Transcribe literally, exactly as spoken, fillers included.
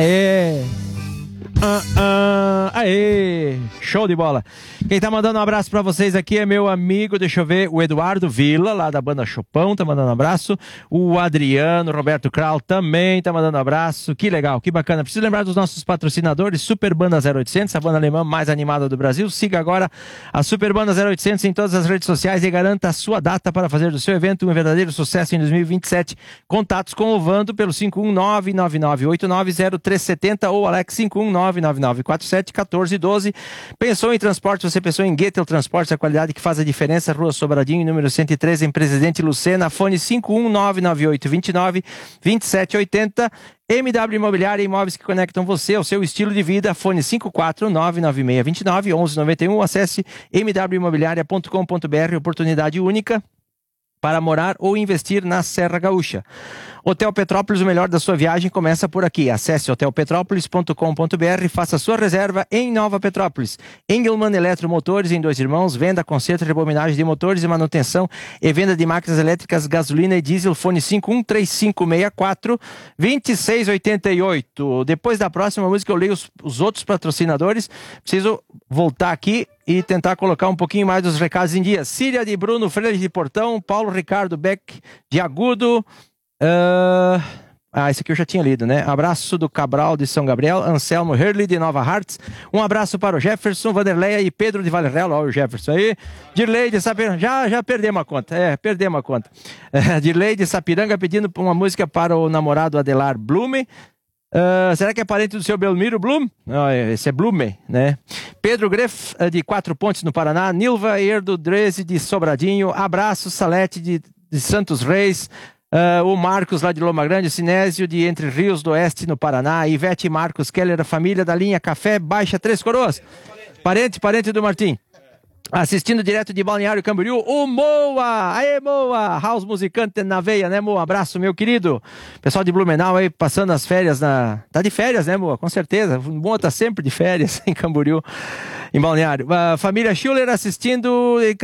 Aê! Ah, ah, aê! Show de bola! Quem tá mandando um abraço pra vocês aqui é meu amigo, deixa eu ver, o Eduardo Villa, lá da banda Chopão, tá mandando um abraço. O Adriano, Roberto Kral também tá mandando um abraço. Que legal, que bacana. Preciso lembrar dos nossos patrocinadores, Super Banda zero oitocentos, a banda alemã mais animada do Brasil. Siga agora a Super Banda zero oitocentos em todas as redes sociais e garanta a sua data para fazer do seu evento um verdadeiro sucesso em dois mil e vinte e sete. Contatos com o Vando pelo cinco um nove, nove nove oito nove, zero três sete zero ou Alex cinco um nove, nove nove quatro sete, um quatro um dois. Pensou em transporte? Você pensou em Gettel Transportes, a qualidade que faz a diferença. Rua Sobradinho, número cento e treze, em Presidente Lucena. Fone cinco um nove nove oito dois nove, dois sete oito zero. M W Imobiliária, imóveis que conectam você ao seu estilo de vida. Fone cinco quatro nove nove seis dois nove, um um nove um. Acesse m w imobiliaria ponto com ponto b r. Oportunidade única para morar ou investir na Serra Gaúcha. Hotel Petrópolis, o melhor da sua viagem começa por aqui. Acesse hotel petrópolis ponto com ponto b r e faça sua reserva em Nova Petrópolis. Engelmann Eletromotores, em Dois Irmãos, venda, conserto, rebobinagem de motores e manutenção e venda de máquinas elétricas, gasolina e diesel. Fone cinco um três cinco seis quatro, dois seis oito oito. Depois da próxima música eu leio os, os outros patrocinadores. Preciso voltar aqui e tentar colocar um pouquinho mais dos recados em dia. Síria de Bruno Freire de Portão, Paulo Ricardo Beck de Agudo. Uh... Ah, esse aqui eu já tinha lido, né? Abraço do Cabral de São Gabriel, Anselmo Hurley de Nova Hartz. Um abraço para o Jefferson, Vanderleia e Pedro de Valerrelo. Olha o Jefferson aí. Dirley de Sapiranga. Já, já perdemos a conta. É, perdemos a conta. É, Dirley de Sapiranga pedindo uma música para o namorado Adelar Blume. Uh, será que é parente do seu Belmiro Blum? Oh, esse é Blume, né? Pedro Greff, de Quatro Pontes, no Paraná. Nilva Erdo Dreze, de Sobradinho. Abraço, Salete, de, de Santos Reis. Uh, o Marcos, lá de Loma Grande. Sinésio, de Entre Rios do Oeste, no Paraná. Ivete Marcos Keller, a família da linha Café Baixa Três Coroas. Parente, parente do Martim. Assistindo direto de Balneário Camboriú, o Moa! Aê, Moa! House Musicante na veia, né, Moa? Abraço, meu querido. Pessoal de Blumenau aí, passando as férias na... Tá de férias, né, Moa? Com certeza. O Moa tá sempre de férias em Camboriú, em Balneário. A família Schuller assistindo...